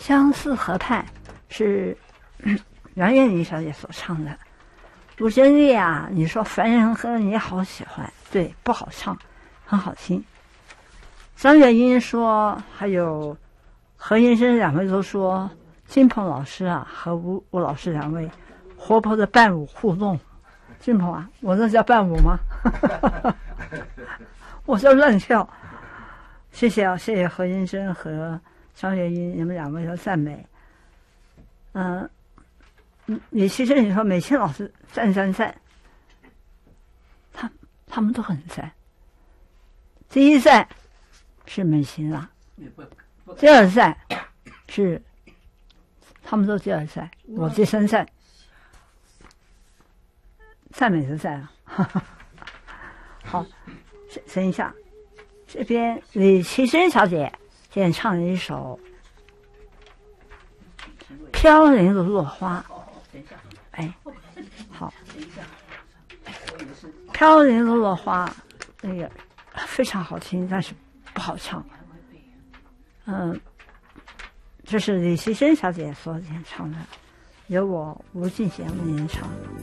相思河畔是杨钰莹小姐所唱的。吴珍丽啊，你说凡人和你好喜欢，对，不好唱，很好听。张元英说，还有何先生两位都说，金鹏老师啊和吴老师两位活泼的伴舞互动。金鹏啊，我这叫伴舞吗？我叫乱跳。谢谢啊，谢谢何先生和张元英你们两位的赞美。李其实你说美清老师赞，他们都很赞。第一赞是美清啊，第二赞是他们都第二赞，我第三赞，赞美的赞啊。好，等一下，这边李其实小姐现在唱了一首《飘零的落花》。哎，好，飘零的落花，那个非常好听，但是不好唱。这是李其珍小姐所演唱的，由我吴俊贤为您唱。